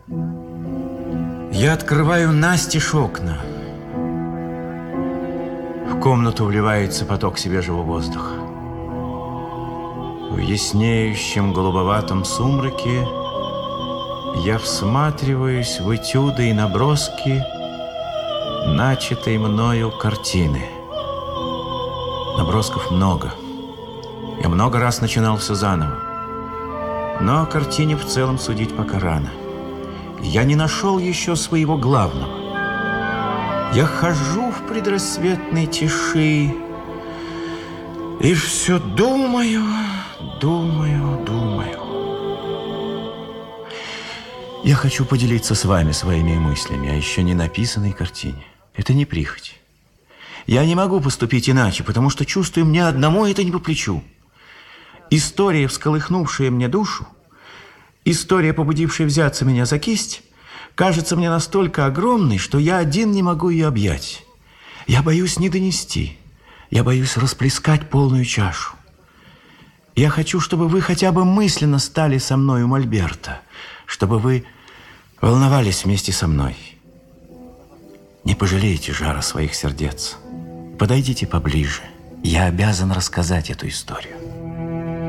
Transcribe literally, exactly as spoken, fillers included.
Я открываю настежь окна. В комнату вливается поток свежего воздуха. В яснеющем голубоватом сумраке я всматриваюсь в этюды и наброски начатой мною картины. Набросков много. Я много раз начинал все заново. Но о картине в целом судить пока рано. Я не нашел еще своего главного. Я хожу в предрассветной тиши и все думаю, думаю, думаю. Я хочу поделиться с вами своими мыслями о еще не написанной картине. Это не прихоть. Я не могу поступить иначе, потому что чувствую, мне одному это не по плечу. История, всколыхнувшая мне душу, история, побудившая взяться меня за кисть, кажется мне настолько огромной, что я один не могу ее объять. Я боюсь не донести, я боюсь расплескать полную чашу. Я хочу, чтобы вы хотя бы мысленно стали со мной у мольберта, чтобы вы волновались вместе со мной. Не пожалейте жара своих сердец. Подойдите поближе. Я обязан рассказать эту историю.